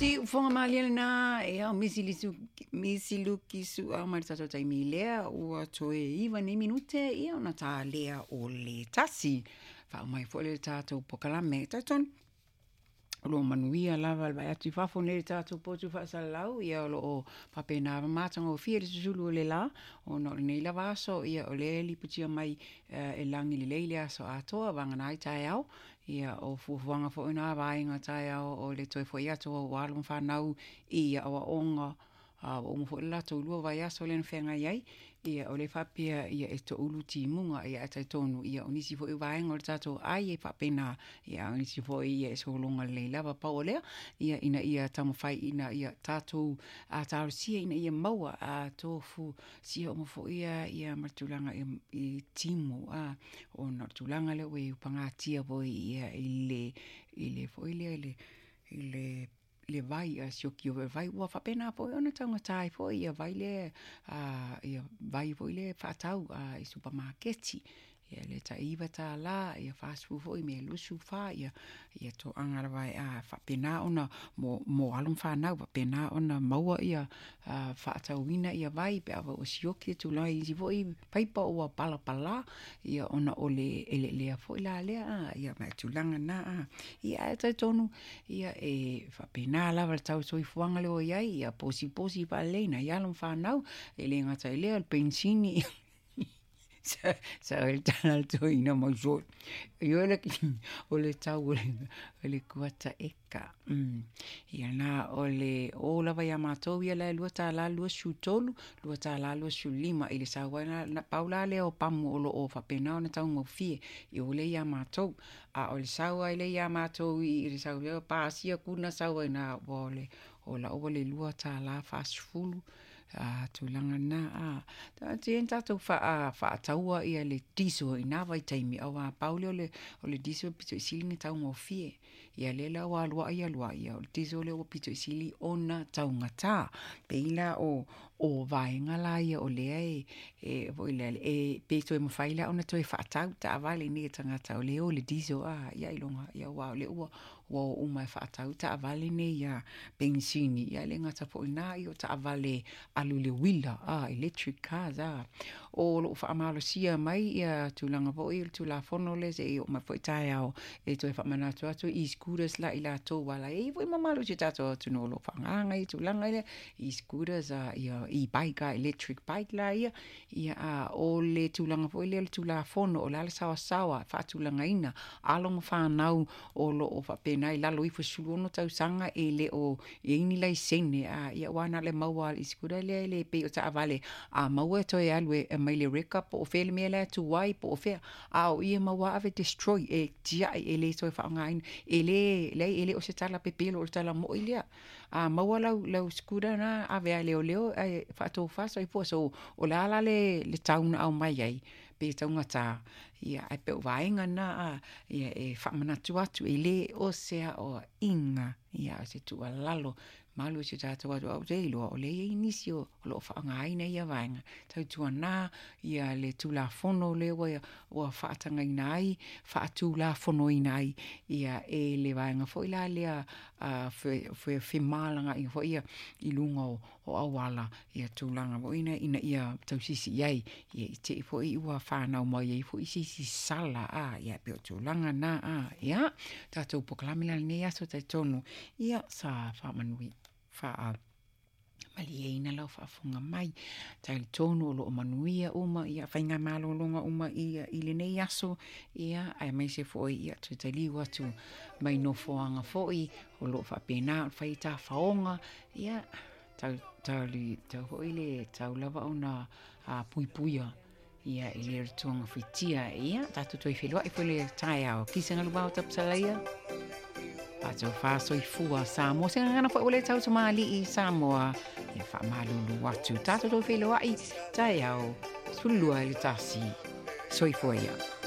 Si fonga malia na misi luki su a mai tato tai mi lea ua toe iwa ni minute ia ona tā lea o le tasi. Wha mai fo le tātou pokalame. Taton lo manuia lava le atu fafo le tātou potu whaasalau ia o papena matanga o fia le susulu o le la o no nei lava aso ia o le liputia mai e langi le leile aso atoa wanganai tai au ia o fufuanga fo ina vainga tai au o le toi fo ia to o alum whanau ia o onga o mo fo la to lua vai aso le whenga iai ia o le whapia ia e to ulu ti munga ia atai tonu ia o nisi fo i vainga o le tātou ai e whapena ia o nisi fo ia e solonga le lava pa o lea ia ina ia tamawhai ina ia tātou a tāru sia ina ia maua a tofu sia o mo fo ia martulanga i timu o martulanga le ue upanga tia voi ia i le fo le vai a sioki o vai ua whapena po ona taunga tai po ia vai le ia vai po le whatau i supermarketi ia le taiva tā la ia fast food foi me lusu fa ia to angara vai whapena ona mo alum whanau whapena ona maua ia whatau ina ia vai pe awa o sioki tu lai si foi paipa ua pala ia ona o le lea foi la lea ia mai tulanga na ia tai tonu ia e whapena lava tau soi fuanga leo iai ia posi pa leina ia alum whanau le ngata lea le pensini sa el tanal to ina mo so yo le o le tau o le kuata eka ia na o la vai amato ia la luata la lu sutolu luata la lu sulima ile sa wana na paula le o pamu o fa pena na tau mo fie yo le ia mato o le sa ile ia mato i le sa pa sia kuna sa wana o le luata la fast food tulanga na ta tenta to fa taua ia le tiso ina vai taimi awa pauli o le tiso pito isili tau mo fie ia le la wa lua ia o le tiso le o pito isili ona tau ngata peila o vainga la ia o le peto e mafaila ona toi fa tau ta vale ni tanga tau le o le tiso ia ilonga ia wa le o uma fa tau ta vale ni ia benzini ia le ngata po ina io ta vale alu le wila electric cars o lo fa amalo sia mai ia tulanga po il tu la fono le se o ma foi tai au e to fa mana to i scooters la ila to wala e voi mamalo ci tato tu no lo fa nga i tulanga ile i scooters ia i bike electric bike la ia o le tulanga po ile tu la fono o la sawa fa tulanga ina alo mo fa nau o lo fa pena ila lo i fo sulu no tau sanga e le o ini lai sene ia wana le maua i scooter le pe o ta vale maua to e alwe mai le reka po fele me la tu wai po fe o ia maua ave destroy e tia e le to fa ngain ele o se tala pe pelo o tala mo ilia maua lau scooter na ave leo fa to fa so i po so o la le tauna au mai ai pe taunga ta ia e pe vainga na ia e fa mana tu atu ele o se o inga ia se tu lalo malu se tata watu au te ilo o le inisio lo fa ngai nei ia vainga tau tu na ia le tu la fono le o fa tanga inai fa tu la fono inai ia e le vainga foi la le fe malanga i foi ia ilungo o awala ia tu langa o ina ia tau sisi ai ia te foi wa fa na mo ia foi sisi sala ia pe tu langa na ia tatu poklamila ne aso te tonu ia sa fa manui fa malieina lau fa funga mai tai tonu lo manuia uma ia fainga malo longa uma ia ile nei aso ia ai mai se foi ia tu te liwa tu mai no foanga foi o lo fa pena fai ta faonga ia tau hoile tau lava ona puipuia ia ile tonga fitia ia tatu toi felua i fele tai au kisanga lu ba tap salaia Pato fa soi fua Samoa se ngana fa ole tau Somali i Samoa ia fa malulu watu tato to felo ai tai au sulua le tasi soi fua ia